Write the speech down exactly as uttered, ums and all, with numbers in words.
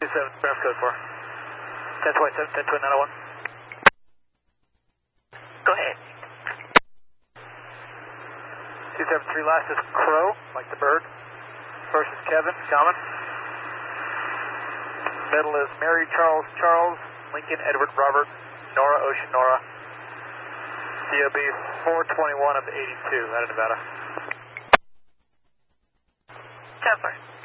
two seven, Browns code four. ten twenty-seven, ten twenty-nine oh one. Go ahead. two seven three last is Crow, like the bird. First is Kevin, common. Middle is Mary, Charles, Charles, Lincoln, Edward, Robert, Nora, Ocean, Nora. C O B four twenty-one of eighty-two out of Nevada. Cover.